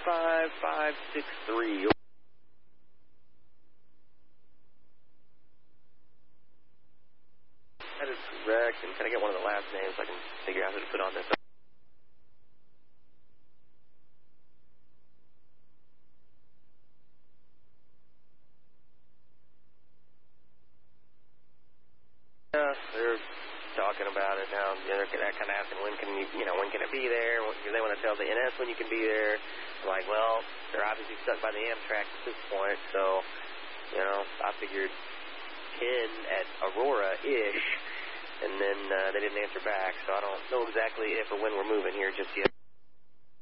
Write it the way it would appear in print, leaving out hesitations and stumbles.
5563. That is correct. And can I get one of the last names so I can figure out who to put on this? They're talking about it now. They're kind of asking when can when can it be there? They want to tell the NS when you can be there. I'm like, well, they're obviously stuck by the Amtrak at this point, so I figured 10 at Aurora-ish, and then they didn't answer back, so I don't know exactly if or when we're moving here just yet.